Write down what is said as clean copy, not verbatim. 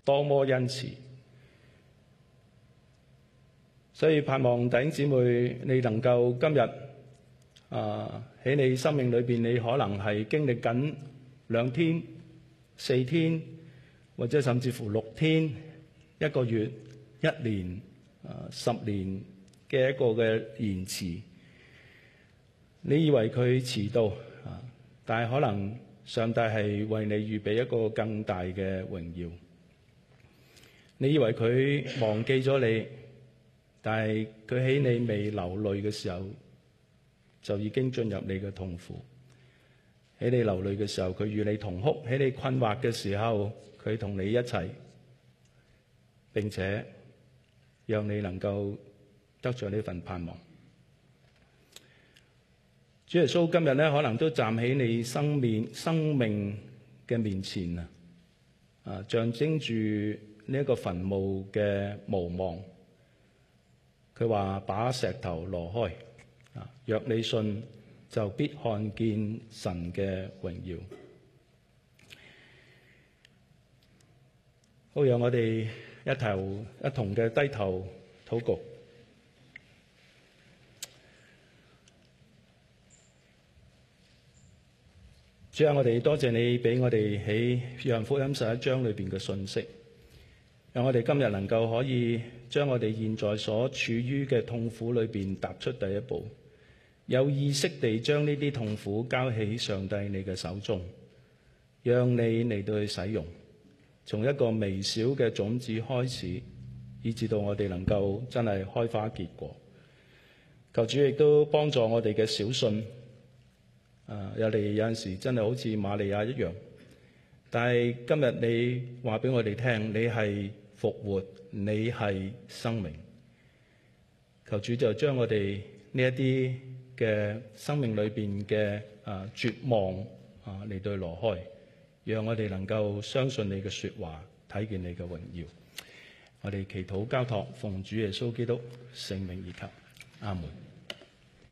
多麼恩慈。所以盼望弟兄姊妹，你能夠今日喺你生命裏邊，你可能係經歷緊2天、4天，或者甚至乎6天、1個月、1年、10年嘅一個嘅延遲。你以為佢遲到但係可能上帝係為你預備一個更大嘅榮耀。你以為佢忘記咗你，但係佢喺你未流淚嘅時候，就已經進入你嘅痛苦。喺你流淚嘅時候，佢與你同哭；喺你困惑嘅時候，佢同你一齊，並且讓你能夠得着呢份盼望。主耶穌今日咧，可能都站喺你生命嘅面前象徵住呢一個墳墓嘅無望。佢話：把石頭挪開，若你信，就必看見神嘅榮耀。好，讓我哋一同嘅低頭禱告。主啊，我哋多謝你俾我哋喺約翰福音11章裏邊嘅信息，讓我哋今日能夠可以將我哋現在所處於嘅痛苦裏邊踏出第一步，有意識地將呢啲痛苦交喺上帝你嘅手中，讓你嚟到去使用，從一個微小嘅種子開始，以至到我哋能夠真係開花結果。求主亦都幫助我哋嘅小信。有陣時真係好似瑪利亞一樣，但係今日你話俾我哋聽，你係復活，你係生命。求主就將我哋呢一啲嘅生命裏邊嘅絕望嚟到挪開，讓我哋能夠相信你嘅說話，睇見你嘅榮耀。我哋祈禱交託，奉主耶穌基督聖名而求，阿門。